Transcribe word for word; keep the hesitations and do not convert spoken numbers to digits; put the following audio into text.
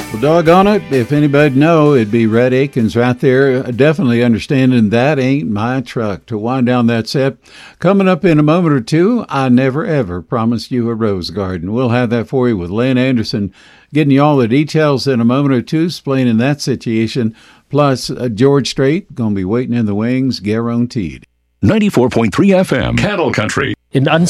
Well, doggone it, if anybody'd know, it'd be Red Akins right there, definitely understanding that ain't my truck. To wind down that set, coming up in a moment or two, I never ever promised you a rose garden. We'll have that for you with Lynn Anderson, getting you all the details in a moment or two, explaining that situation. Plus, uh, George Strait, going to be waiting in the wings, guaranteed. ninety-four point three F M, Cattle Country. In